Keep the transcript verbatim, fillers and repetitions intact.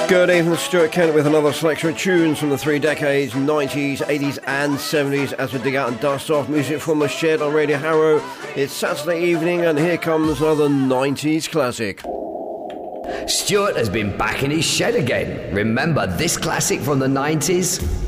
Good evening, Stuart Kent with another selection of tunes from the three decades, nineties, eighties and seventies as we dig out and dust off music from the shed on Radio Harrow. It's Saturday evening and here comes another nineties classic. Stuart has been back in his shed again. Remember this classic from the nineties?